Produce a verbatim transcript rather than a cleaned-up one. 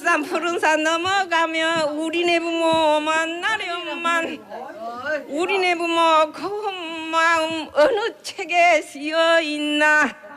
산 푸른 산 넘어가며 우리네 부모 만나려만 우리네 부모 고운 마음 어느 책에 쓰여 있나